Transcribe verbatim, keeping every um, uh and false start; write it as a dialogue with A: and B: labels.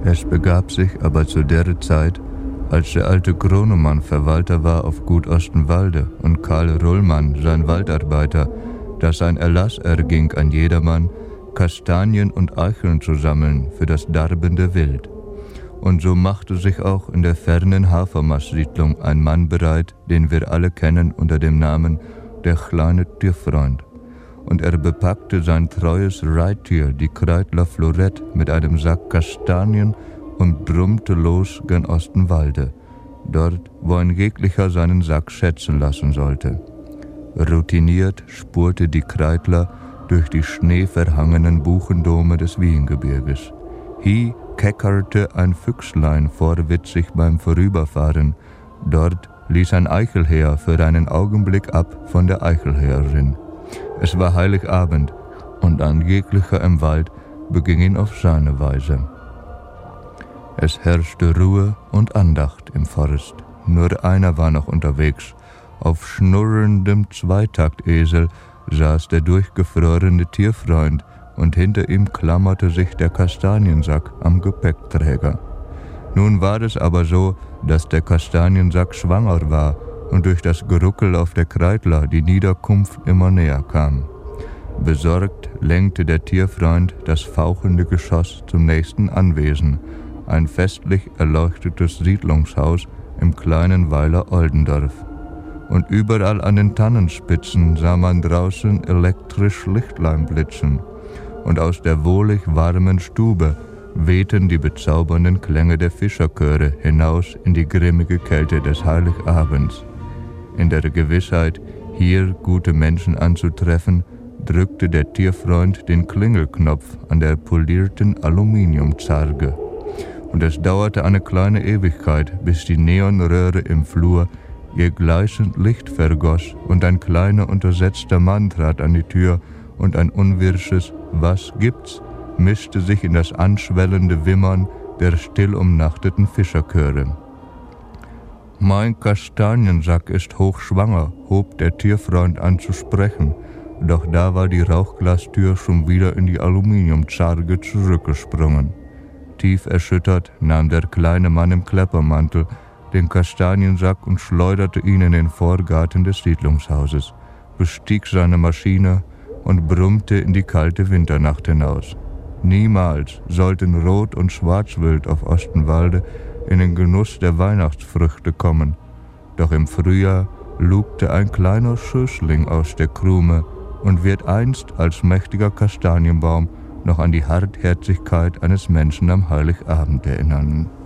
A: Es begab sich aber zu der Zeit, als der alte Gronemann Verwalter war auf Gut Ostenwalde und Karl Rullmann sein Waldarbeiter, dass ein Erlass erging an jedermann, Kastanien und Eicheln zu sammeln für das darbende Wild. Und so machte sich auch in der fernen Hafermast-Siedlung ein Mann bereit, den wir alle kennen unter dem Namen der kleine Tierfreund. Und er bepackte sein treues Reittier, die Kreidler Florett, mit einem Sack Kastanien und brummte los gen Ostenwalde, dort, wo ein jeglicher seinen Sack schätzen lassen sollte. Routiniert spurte die Kreidler durch die schneeverhangenen Buchendome des Wiehengebirges. Hie keckerte ein Füchslein vorwitzig beim Vorüberfahren, dort ließ ein Eichelherr für einen Augenblick ab von der Eichelherrin. Es war Heiligabend, und ein jeglicher im Wald beging ihn auf seine Weise. Es herrschte Ruhe und Andacht im Forst. Nur einer war noch unterwegs. Auf schnurrendem Zweitaktesel saß der durchgefrorene Tierfreund, und hinter ihm klammerte sich der Kastaniensack am Gepäckträger. Nun war es aber so, dass der Kastaniensack schwanger war und durch das Geruckel auf der Kreidler die Niederkunft immer näher kam. Besorgt lenkte der Tierfreund das fauchende Geschoss zum nächsten Anwesen, ein festlich erleuchtetes Siedlungshaus im kleinen Weiler Oldendorf. Und überall an den Tannenspitzen sah man draußen elektrisch Lichtlein blitzen, und aus der wohlig warmen Stube wehten die bezaubernden Klänge der Fischerchöre hinaus in die grimmige Kälte des Heiligabends. In der Gewissheit, hier gute Menschen anzutreffen, drückte der Tierfreund den Klingelknopf an der polierten Aluminiumzarge. Und es dauerte eine kleine Ewigkeit, bis die Neonröhre im Flur ihr gleißend Licht vergoss und ein kleiner untersetzter Mann trat an die Tür und ein unwirsches »Was gibt's?« mischte sich in das anschwellende Wimmern der still umnachteten Fischerchöre. »Mein Kastaniensack ist hochschwanger«, hob der Tierfreund an zu sprechen, doch da war die Rauchglastür schon wieder in die Aluminiumzarge zurückgesprungen. Tief erschüttert nahm der kleine Mann im Kleppermantel den Kastaniensack und schleuderte ihn in den Vorgarten des Siedlungshauses, bestieg seine Maschine und brummte in die kalte Winternacht hinaus. Niemals sollten Rot- und Schwarzwild auf Ostenwalde in den Genuss der Weihnachtsfrüchte kommen, doch im Frühjahr lugte ein kleiner Schößling aus der Krume und wird einst als mächtiger Kastanienbaum noch an die Hartherzigkeit eines Menschen am Heiligabend erinnern.